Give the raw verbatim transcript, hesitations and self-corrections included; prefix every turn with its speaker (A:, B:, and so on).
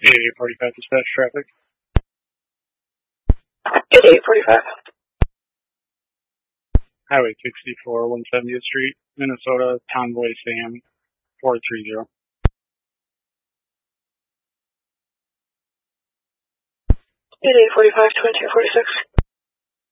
A: eight forty-five dispatch traffic.
B: eight forty-five.
A: Highway sixty-four, one seventieth Street, Minnesota, Convoy Sam, four three zero.
B: eight forty-five, twenty-two forty-six.